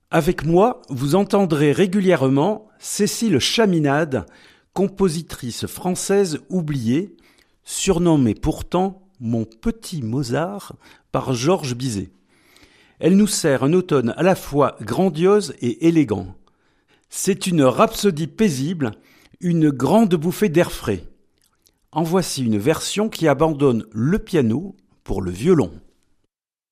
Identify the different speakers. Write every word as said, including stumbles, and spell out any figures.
Speaker 1: Avec moi, vous entendrez régulièrement Cécile Chaminade, compositrice française oubliée, surnommée pourtant mon petit Mozart par Georges Bizet. Elle nous sert un automne à la fois grandiose et élégant. C'est une rhapsodie paisible, une grande bouffée d'air frais. En voici une version qui abandonne le piano pour le violon.